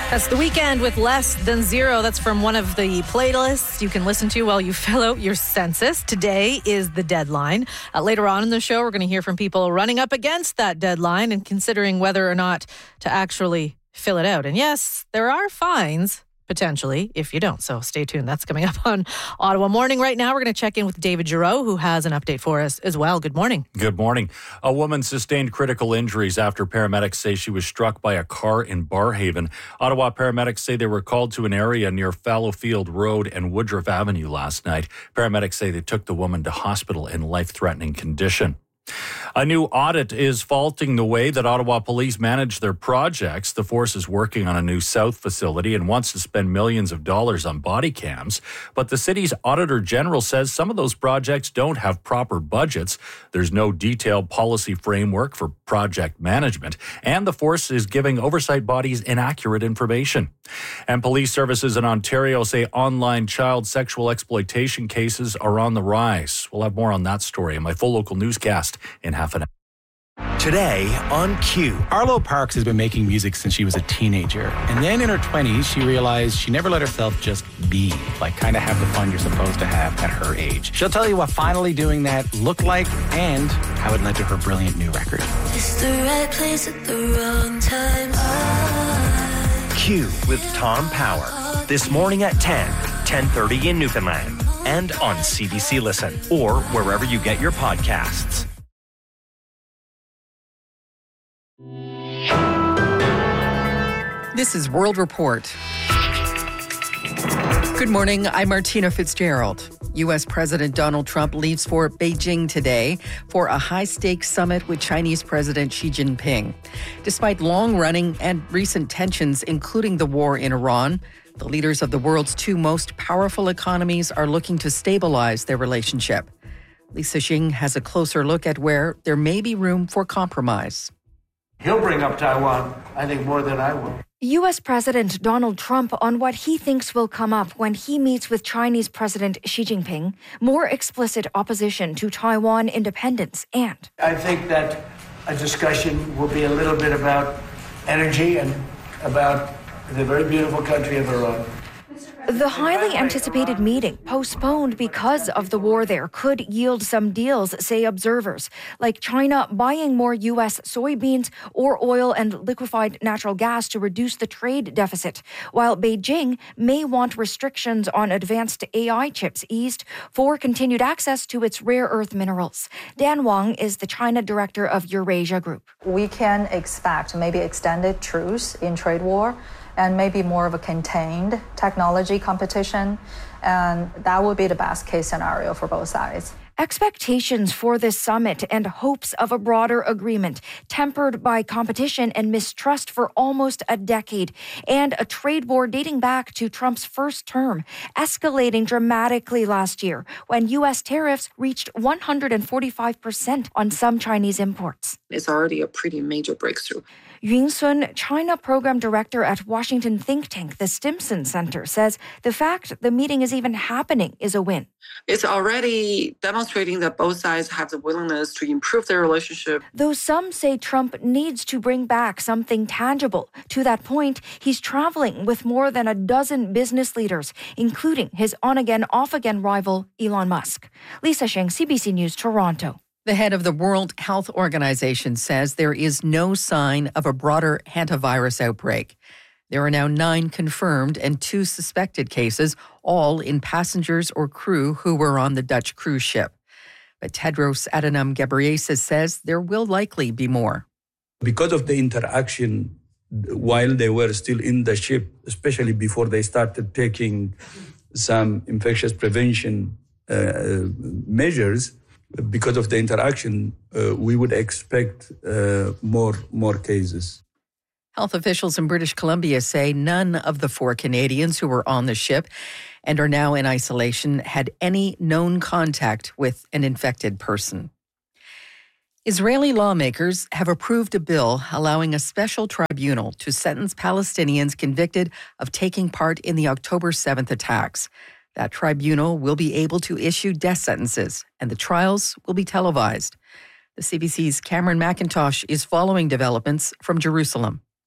That's The Weekend with Less Than Zero. That's from one of the playlists you can listen to while you fill out your census. Today is the deadline. Later on in the show, we're going to hear from people running up against that deadline and considering whether or not to actually fill it out. And yes, there are fines, potentially, if you don't. So stay tuned. That's coming up on Ottawa Morning. Right now, we're going to check in with David Giroux, who has an update for us as well. Good morning. Good morning. A woman sustained critical injuries after paramedics say she was struck by a car in Barrhaven. Ottawa paramedics say they were called to an area near Fallowfield Road and Woodruff Avenue last night. Paramedics say they took the woman to hospital in life-threatening condition. A new audit is faulting the way that Ottawa police manage their projects. The force is working on a new south facility and wants to spend millions of dollars on body cams. But the city's Auditor General says some of those projects don't have proper budgets. There's no detailed policy framework for project management. And the force is giving oversight bodies inaccurate information. And police services in Ontario say online child sexual exploitation cases are on the rise. We'll have more on that story in my full local newscast in half an hour. Today on Q. Arlo Parks has been making music since she was a teenager. And then in her 20s, she realized she never let herself just be, like kind of have the fun you're supposed to have at her age. She'll tell you what finally doing that looked like and how it led to her brilliant new record. It's the right place at the wrong time. Q with Tom Power. This morning at 10:30 in Newfoundland. And on CBC Listen or wherever you get your podcasts. This is World Report. Good morning, I'm Martina Fitzgerald. U.S. President Donald Trump leaves for Beijing today for a high-stakes summit with Chinese President Xi Jinping. Despite long-running and recent tensions, including the war in Iran, the leaders of the world's two most powerful economies are looking to stabilize their relationship. Lisa Xing has a closer look at where there may be room for compromise. He'll bring up Taiwan, I think, more than I will. U.S. President Donald Trump on what he thinks will come up when he meets with Chinese President Xi Jinping, more explicit opposition to Taiwan independence, and I think that a discussion will be a little bit about energy and about the very beautiful country of Iran. the highly anticipated meeting, postponed because of the war there, could yield some deals, say observers, like China buying more U.S. soybeans or oil and liquefied natural gas to reduce the trade deficit, while Beijing may want restrictions on advanced AI chips eased for continued access to its rare earth minerals. Dan Wang is the China director of Eurasia Group. We can expect maybe extended truce in trade war, and maybe more of a contained technology competition. And that would be the best case scenario for both sides. Expectations for this summit and hopes of a broader agreement tempered by competition and mistrust for almost a decade, and a trade war dating back to Trump's first term, escalating dramatically last year when U.S. tariffs reached 145% on some Chinese imports. It's already a pretty major breakthrough. Yun Sun, China program director at Washington think tank the Stimson Center, says the fact the meeting is even happening is a win. It's already demonstrating that both sides have the willingness to improve their relationship. Though some say Trump needs to bring back something tangible. To that point, he's traveling with more than a dozen business leaders, including his on-again, off-again rival, Elon Musk. Lisa Xing, CBC News, Toronto. The head of the World Health Organization says there is no sign of a broader hantavirus outbreak. There are now 9 confirmed and 2 suspected cases, all in passengers or crew who were on the Dutch cruise ship. But Tedros Adhanom Ghebreyesus says there will likely be more. Because of the interaction while they were still in the ship, especially before they started taking some infectious prevention measures, because of the interaction, we would expect more cases. Health officials in British Columbia say none of the 4 Canadians who were on the ship and are now in isolation had any known contact with an infected person. Israeli lawmakers have approved a bill allowing a special tribunal to sentence Palestinians convicted of taking part in the October 7th attacks. That tribunal will be able to issue death sentences, and the trials will be televised. The CBC's Cameron McIntosh is following developments from Jerusalem.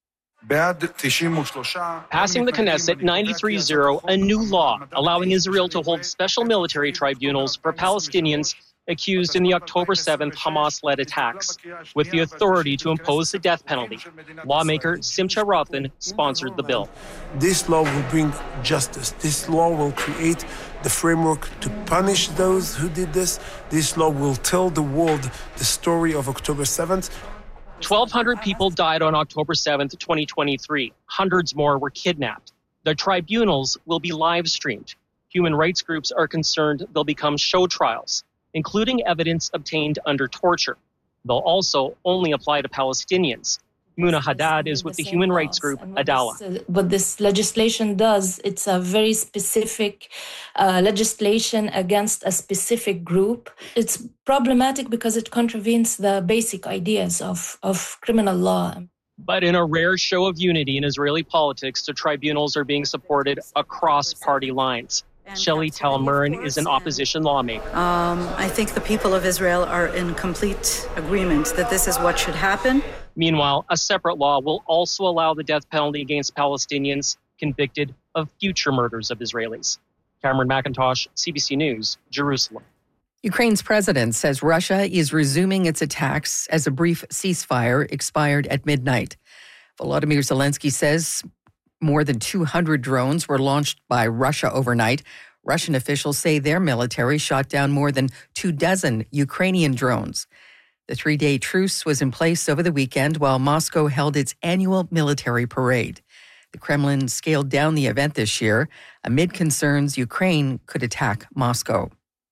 Passing the Knesset 93-0, a new law allowing Israel to hold special military tribunals for Palestinians accused in the October 7th Hamas-led attacks, with the authority to impose the death penalty. Lawmaker Simcha Rothman sponsored the bill. This law will bring justice. This law will create the framework to punish those who did this. This law will tell the world the story of October 7th. 1,200 people died on October 7th, 2023. Hundreds more were kidnapped. The tribunals will be live-streamed. Human rights groups are concerned they'll become show trials, including evidence obtained under torture. They'll also only apply to Palestinians. Muna Haddad is with the human rights group Adala. What this legislation does, it's a very specific legislation against a specific group. It's problematic because it contravenes the basic ideas of criminal law. But in a rare show of unity in Israeli politics, the tribunals are being supported across party lines. Shelley Talmurn is an opposition lawmaker. I think the people of Israel are in complete agreement that this is what should happen. Meanwhile, a separate law will also allow the death penalty against Palestinians convicted of future murders of Israelis. Cameron McIntosh, CBC News, Jerusalem. Ukraine's president says Russia is resuming its attacks as a brief ceasefire expired at midnight. Volodymyr Zelensky says more than 200 drones were launched by Russia overnight. Russian officials say their military shot down more than 24 Ukrainian drones. The 3-day truce was in place over the weekend while Moscow held its annual military parade. The Kremlin scaled down the event this year amid concerns Ukraine could attack Moscow.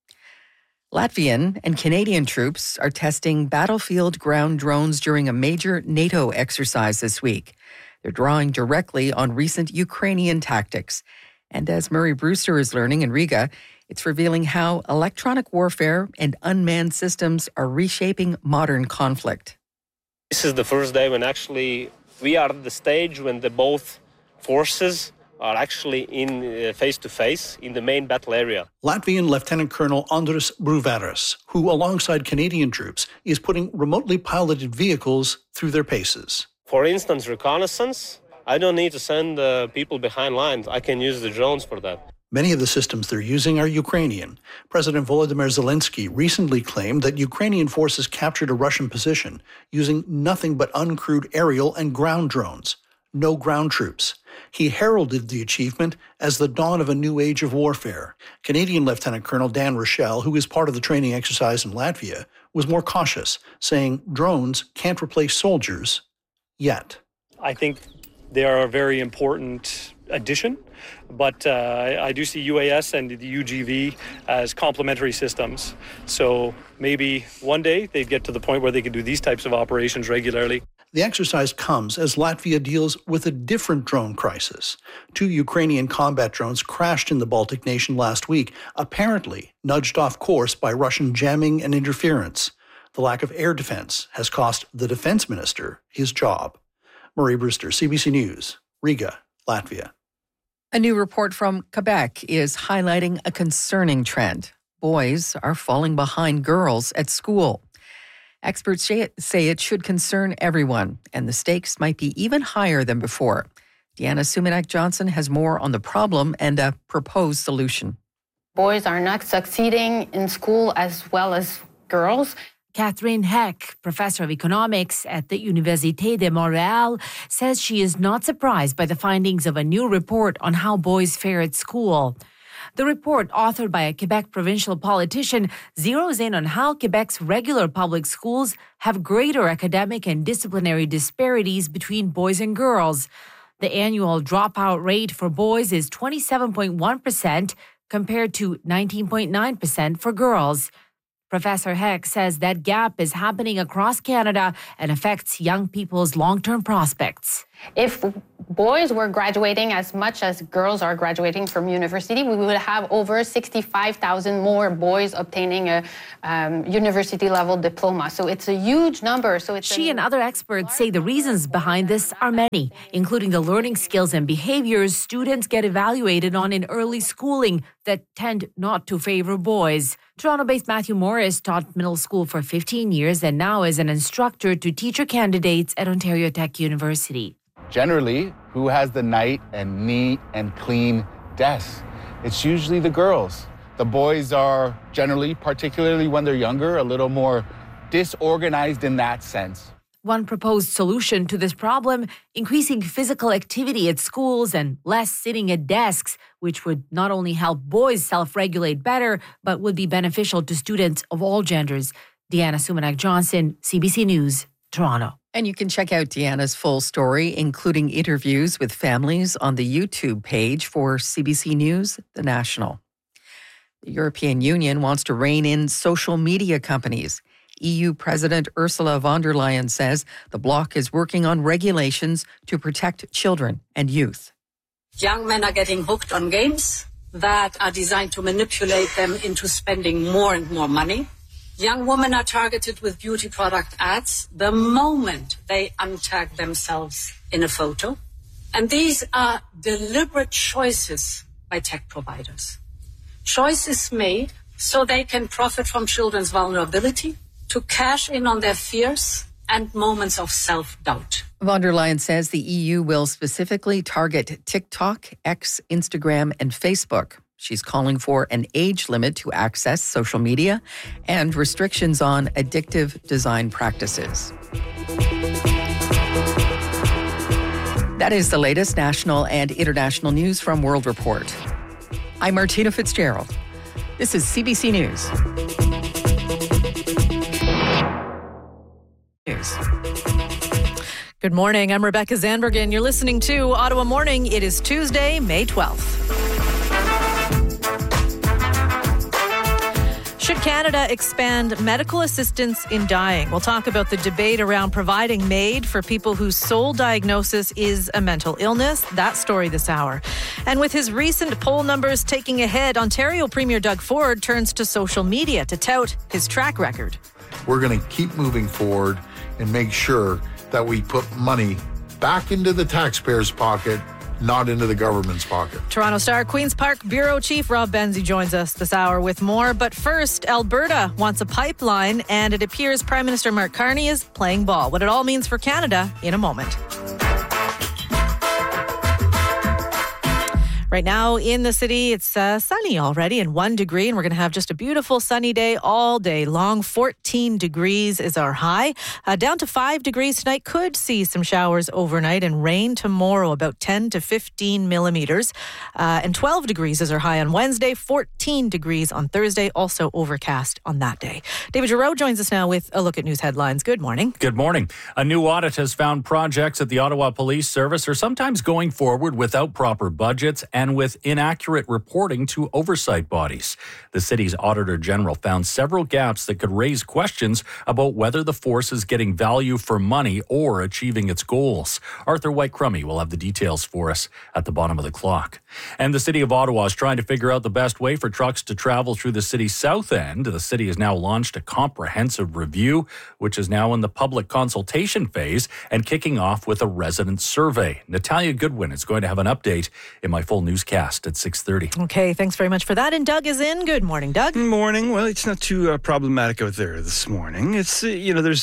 Latvian and Canadian troops are testing battlefield ground drones during a major NATO exercise this week. They're drawing directly on recent Ukrainian tactics. And as Murray Brewster is learning in Riga, it's revealing how electronic warfare and unmanned systems are reshaping modern conflict. This is the first day when actually we are at the stage when the both forces are actually in face-to-face in the main battle area. Latvian Lieutenant Colonel Andris Bruvaris, who alongside Canadian troops is putting remotely piloted vehicles through their paces. For instance, reconnaissance, I don't need to send people behind lines. I can use the drones for that. Many of the systems they're using are Ukrainian. President Volodymyr Zelensky recently claimed that Ukrainian forces captured a Russian position using nothing but uncrewed aerial and ground drones. No ground troops. He heralded the achievement as the dawn of a new age of warfare. Canadian Lieutenant Colonel Dan Rochelle, who is part of the training exercise in Latvia, was more cautious, saying drones can't replace soldiers yet. I think they are a very important addition, but I do see UAS and the UGV as complementary systems. So maybe one day they'd get to the point where they can do these types of operations regularly. The exercise comes as Latvia deals with a different drone crisis. 2 Ukrainian combat drones crashed in the Baltic nation last week, apparently nudged off course by Russian jamming and interference. The lack of air defense has cost the defense minister his job. Murray Brewster, CBC News, Riga, Latvia. A new report from Quebec is highlighting a concerning trend. Boys are falling behind girls at school. Experts say it should concern everyone, and the stakes might be even higher than before. Deanna Suminak-Johnson has more on the problem and a proposed solution. Boys are not succeeding in school as well as girls. Catherine Heck, professor of economics at the Université de Montréal, says she is not surprised by the findings of a new report on how boys fare at school. The report, authored by a Quebec provincial politician, zeroes in on how Quebec's regular public schools have greater academic and disciplinary disparities between boys and girls. The annual dropout rate for boys is 27.1% compared to 19.9% for girls. Professor Heck says that gap is happening across Canada and affects young people's long-term prospects. If boys were graduating as much as girls are graduating from university, we would have over 65,000 more boys obtaining a university-level diploma. So it's a huge number. She and other experts say the reasons behind this are many, including the learning skills and behaviors students get evaluated on in early schooling that tend not to favor boys. Toronto-based Matthew Morris taught middle school for 15 years and now is an instructor to teacher candidates at Ontario Tech University. Generally, who has the nice and neat and clean desks? It's usually the girls. The boys are generally, particularly when they're younger, a little more disorganized in that sense. One proposed solution to this problem, increasing physical activity at schools and less sitting at desks, which would not only help boys self-regulate better, but would be beneficial to students of all genders. Deanna Sumanak-Johnson, CBC News, Toronto. And you can check out Deanna's full story, including interviews with families, on the YouTube page for CBC News, The National. The European Union wants to rein in social media companies. EU President Ursula von der Leyen says the bloc is working on regulations to protect children and youth. Young men are getting hooked on games that are designed to manipulate them into spending more and more money. Young women are targeted with beauty product ads the moment they untag themselves in a photo. And these are deliberate choices by tech providers. Choices made so they can profit from children's vulnerability, to cash in on their fears and moments of self-doubt. Von der Leyen says the EU will specifically target TikTok, X, Instagram, and Facebook. She's calling for an age limit to access social media and restrictions on addictive design practices. That is the latest national and international news from World Report. I'm Martina Fitzgerald. This is CBC News. Good morning. I'm Rebecca Zandbergen. You're listening to Ottawa Morning. It is Tuesday, May 12th. Should Canada expand medical assistance in dying? We'll talk about the debate around providing MAID for people whose sole diagnosis is a mental illness. That story this hour. And with his recent poll numbers taking ahead, Ontario Premier Doug Ford turns to social media to tout his track record. We're going to keep moving forward and make sure that we put money back into the taxpayer's pocket, not into the government's pocket. Toronto Star Queen's Park Bureau Chief Rob Benzie joins us this hour with more. But first, Alberta wants a pipeline, and it appears Prime Minister Mark Carney is playing ball. What it all means for Canada in a moment. Right now in the city, it's sunny already and 1 degree, and we're going to have just a beautiful sunny day all day long. 14 degrees is our high. Down to 5 degrees tonight. Could see some showers overnight and rain tomorrow, about 10 to 15 millimeters. And 12 degrees is our high on Wednesday. 14 degrees on Thursday, also overcast on that day. David Giroux joins us now with a look at news headlines. Good morning. Good morning. A new audit has found projects at the Ottawa Police Service are sometimes going forward without proper budgets and with inaccurate reporting to oversight bodies. The city's Auditor General found several gaps that could raise questions about whether the force is getting value for money or achieving its goals. Arthur White-Crummey will have the details for us at the bottom of the clock. And the City of Ottawa is trying to figure out the best way for trucks to travel through the city's south end. The city has now launched a comprehensive review, which is now in the public consultation phase and kicking off with a resident survey. Natalia Goodwin is going to have an update in my full newscast at 6:30. Okay, thanks very much for that. And Doug is in. Good morning, Doug. Good morning. Well, it's not too problematic out there this morning. It's there's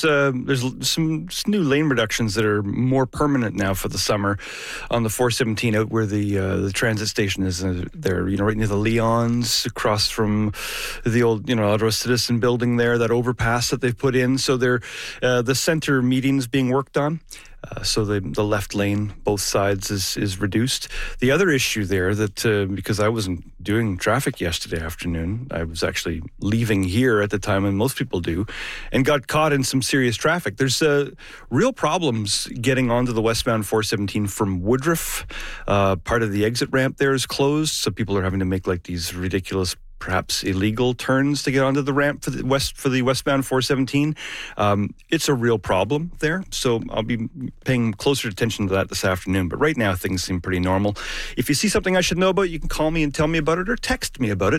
some new lane reductions that are more permanent now for the summer on the 417 out where the transit station is. There, right near the Leons, across from the old Ottawa Citizen building there. That overpass that they've put in. So they're the center median's being worked on. So the left lane, both sides, is reduced. The other issue there that, because I wasn't doing traffic yesterday afternoon, I was actually leaving here at the time, and most people do, and got caught in some serious traffic. There's real problems getting onto the westbound 417 from Woodruff. Part of the exit ramp there is closed, so people are having to make like these ridiculous, perhaps illegal turns to get onto the ramp for the westbound 417. It's a real problem there, so I'll be paying closer attention to that this afternoon. But right now, things seem pretty normal. If you see something I should know about, you can call me and tell me about it or text me about it,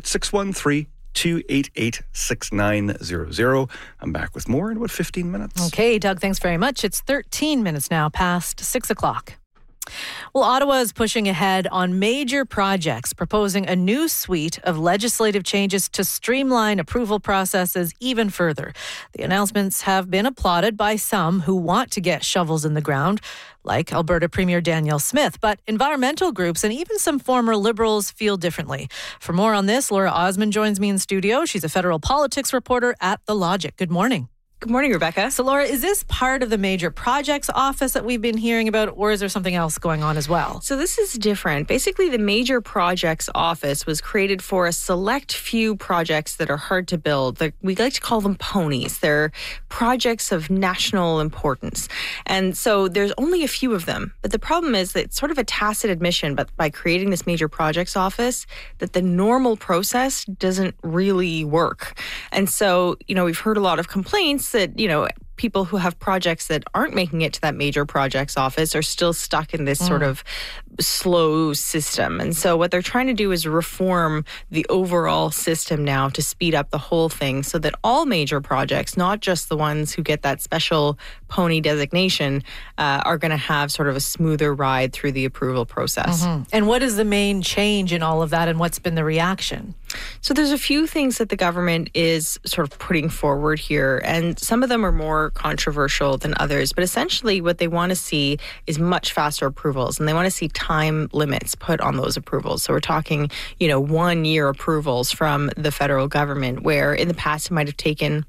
613-288-6900. I'm back with more in about 15 minutes. Okay, Doug, thanks very much. It's 13 minutes now past 6 o'clock. Well, Ottawa is pushing ahead on major projects, proposing a new suite of legislative changes to streamline approval processes even further. The announcements have been applauded by some who want to get shovels in the ground, like Alberta Premier Danielle Smith. But environmental groups and even some former Liberals feel differently. For more on this, Laura Osman joins me in studio. She's a federal politics reporter at The Logic. Good morning. Good morning, Rebecca. So, Laura, is this part of the major projects office that we've been hearing about, or is there something else going on as well? So this is different. Basically, the major projects office was created for a select few projects that are hard to build. We like to call them ponies. They're projects of national importance. And so there's only a few of them. But the problem is that it's sort of a tacit admission, but by creating this major projects office, that the normal process doesn't really work. And so, we've heard a lot of complaints that, people who have projects that aren't making it to that major projects office are still stuck in this sort of slow system. And so what they're trying to do is reform the overall system now to speed up the whole thing so that all major projects, not just the ones who get that special pony designation, are going to have sort of a smoother ride through the approval process. Mm-hmm. And what is the main change in all of that, and what's been the reaction? So there's a few things that the government is sort of putting forward here, and some of them are more controversial than others, but essentially what they want to see is much faster approvals, and they want to see time limits put on those approvals. So we're talking, 1 year approvals from the federal government, where in the past it might have taken,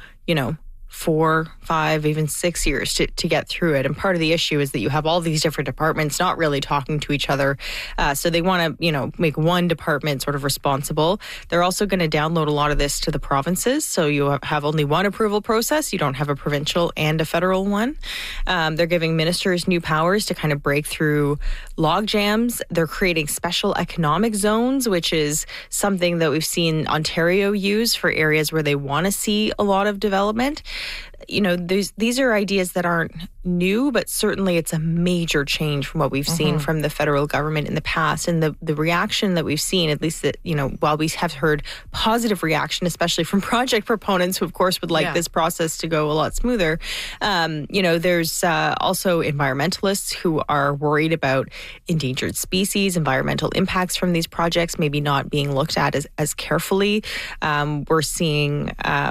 4, 5, even 6 years to get through it. And part of the issue is that you have all these different departments not really talking to each other. So they want to, make one department sort of responsible. They're also going to download a lot of this to the provinces. So you have only one approval process. You don't have a provincial and a federal one. They're giving ministers new powers to kind of break through log jams. They're creating special economic zones, which is something that we've seen Ontario use for areas where they want to see a lot of development. These are ideas that aren't new, but certainly it's a major change from what we've seen from the federal government in the past. And the reaction that we've seen, at least that, while we have heard positive reaction, especially from project proponents who, of course, would like this process to go a lot smoother, there's also environmentalists who are worried about endangered species, environmental impacts from these projects maybe not being looked at as carefully. We're seeing,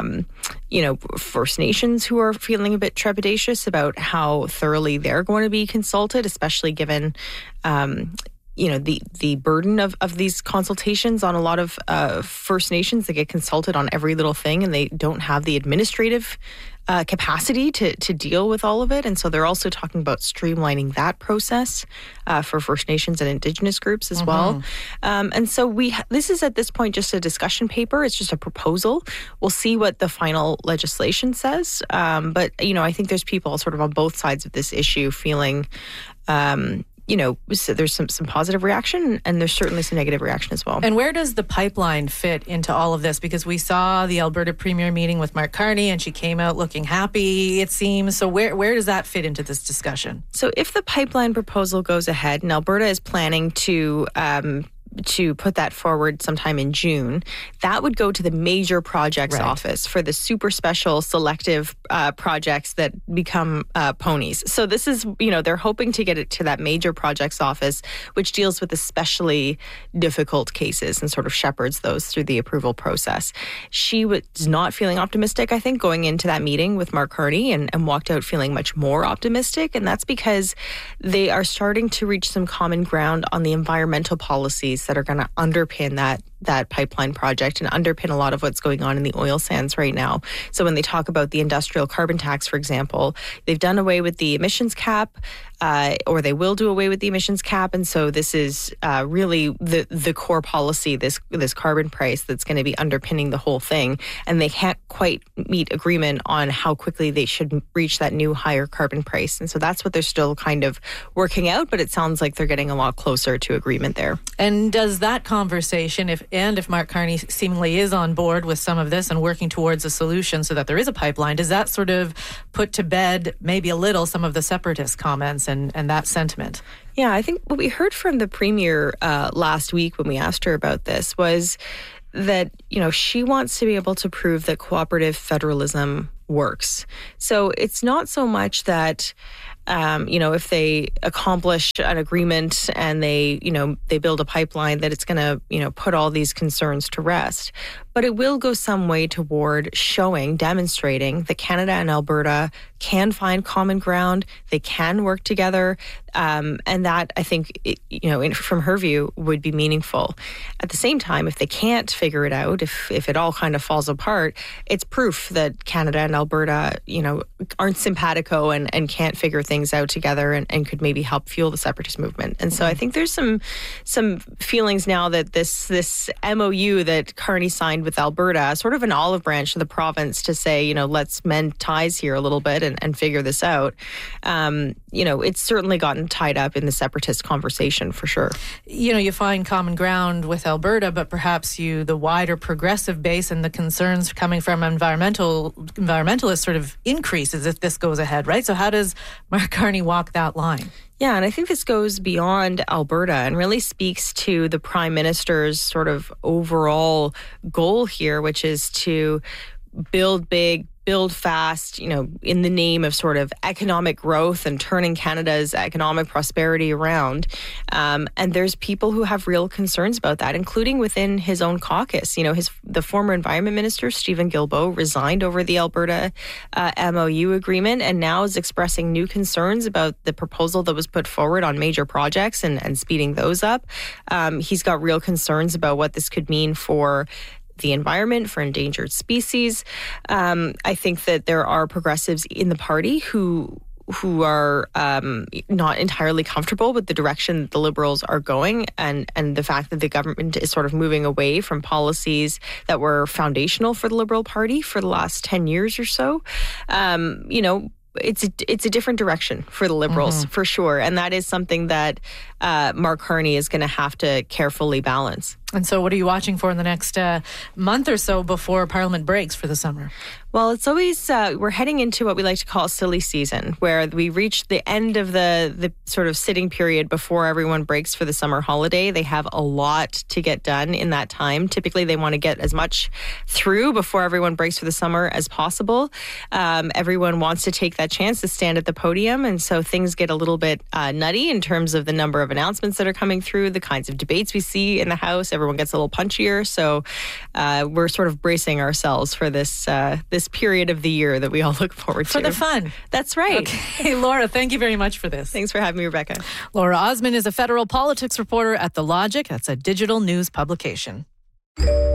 First Nations who are feeling a bit trepidatious about how thoroughly they're going to be consulted, especially given, the burden of these consultations on a lot of First Nations. They get consulted on every little thing, and they don't have the administrative capacity to deal with all of it. And so they're also talking about streamlining that process for First Nations and Indigenous groups as well. And so this is at this point just a discussion paper. It's just a proposal. We'll see what the final legislation says. But, I think there's people sort of on both sides of this issue feeling so there's some positive reaction, and there's certainly some negative reaction as well. And where does the pipeline fit into all of this? Because we saw the Alberta Premier meeting with Mark Carney, and she came out looking happy, it seems. So where does that fit into this discussion? So if the pipeline proposal goes ahead, and Alberta is planning to put that forward sometime in June, that would go to the major projects office for the super special selective projects that become ponies. So this is, they're hoping to get it to that major projects office, which deals with especially difficult cases and sort of shepherds those through the approval process. She was not feeling optimistic, I think, going into that meeting with Mark Carney, and walked out feeling much more optimistic. And that's because they are starting to reach some common ground on the environmental policies that are going to underpin that pipeline project and underpin a lot of what's going on in the oil sands right now. So when they talk about the industrial carbon tax, for example, they've done away with the emissions cap, or they will do away with the emissions cap. And so this is really the core policy, this carbon price that's going to be underpinning the whole thing. And they can't quite meet agreement on how quickly they should reach that new higher carbon price. And so that's what they're still kind of working out, but it sounds like they're getting a lot closer to agreement there. And does that conversation, if Mark Carney seemingly is on board with some of this and working towards a solution so that there is a pipeline, does that sort of put to bed maybe a little some of the separatist comments and that sentiment? Yeah, I think what we heard from the Premier last week when we asked her about this was that, she wants to be able to prove that cooperative federalism works. So it's not so much that if they accomplish an agreement and they build a pipeline, that it's going to, put all these concerns to rest. But it will go some way toward demonstrating that Canada and Alberta can find common ground. They can work together. And that, I think, from her view, would be meaningful. At the same time, if they can't figure it out, if it all kind of falls apart, it's proof that Canada and Alberta, aren't simpatico and can't figure things out together and could maybe help fuel the separatist movement. And so I think there's some feelings now that this MOU that Carney signed with Alberta, sort of an olive branch to the province to say, let's mend ties here a little bit and figure this out. It's certainly gotten tied up in the separatist conversation for sure. You find common ground with Alberta, but perhaps the wider progressive base and the concerns coming from environmentalists sort of increases if this goes ahead, right? So how does Mark Carney walk that line? Yeah, and I think this goes beyond Alberta and really speaks to the Prime Minister's sort of overall goal here, which is to build big, build fast, in the name of sort of economic growth and turning Canada's economic prosperity around. And there's people who have real concerns about that, including within his own caucus. The former Environment Minister, Stephen Guilbeault, resigned over the Alberta MOU agreement and now is expressing new concerns about the proposal that was put forward on major projects and speeding those up. He's got real concerns about what this could mean for the environment, for endangered species. I think that there are progressives in the party who are not entirely comfortable with the direction that the Liberals are going and the fact that the government is sort of moving away from policies that were foundational for the Liberal Party for the last 10 years or so. It's a different direction for the Liberals, for sure. And that is something that Mark Carney is going to have to carefully balance. And so what are you watching for in the next month or so before Parliament breaks for the summer? Well, it's always, we're heading into what we like to call silly season, where we reach the end of the sort of sitting period before everyone breaks for the summer holiday. They have a lot to get done in that time. Typically, they want to get as much through before everyone breaks for the summer as possible. Everyone wants to take that chance to stand at the podium. And so things get a little bit nutty in terms of the number of announcements that are coming through, the kinds of debates we see in the House. Everyone gets a little punchier. So we're sort of bracing ourselves for this period of the year that we all look forward to. For the fun. That's right. Okay, Laura, thank you very much for this. Thanks for having me, Rebecca. Laura Osman is a federal politics reporter at The Logic. That's a digital news publication.